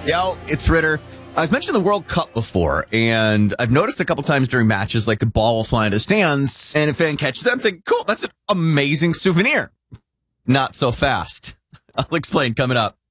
Yo, it's Ritter. I was mentioning the World Cup before, and I've noticed a couple times during matches, like the ball will fly into the stands, and if a fan catches it, I'm thinking, cool, that's an amazing souvenir. Not so fast. I'll explain coming up.